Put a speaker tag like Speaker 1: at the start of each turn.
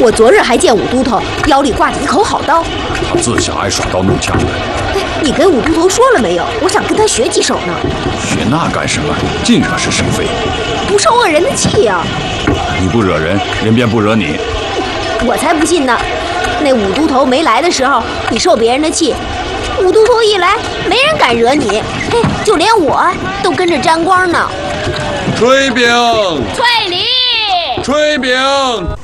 Speaker 1: 我昨日还见武都头腰里挂着一口好刀，
Speaker 2: 他自小爱耍刀弄枪的。
Speaker 1: 你跟武都头说了没有？我想跟他学几手呢。
Speaker 2: 学那干什么？净惹是生非，
Speaker 1: 不受恶人的气呀！
Speaker 2: 你不惹人，人便不惹你。
Speaker 1: 我才不信呢！那武都头没来的时候，你受别人的气；武都头一来，没人敢惹你。嘿，就连我都跟着沾光呢。
Speaker 2: 炊饼，
Speaker 3: 翠梨，
Speaker 2: 炊饼。